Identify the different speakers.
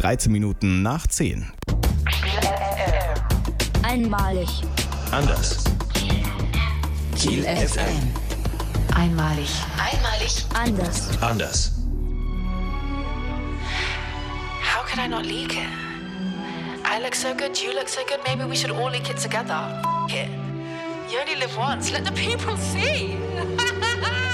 Speaker 1: 13 Minuten nach 10.
Speaker 2: Einmalig.
Speaker 3: Anders.
Speaker 4: Kiel FM. Einmalig.
Speaker 2: Einmalig. Anders.
Speaker 3: Anders.
Speaker 5: How could I not leak it? I look so good, you look so good, maybe we should all leak it together. F it. You only live once, let the people see.